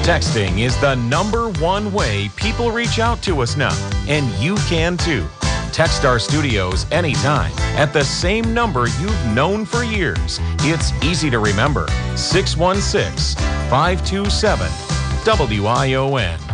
Texting is the #1 way people reach out to us now, and you can too. Text our studios anytime at the same number you've known for years. It's easy to remember, 616-527-WION.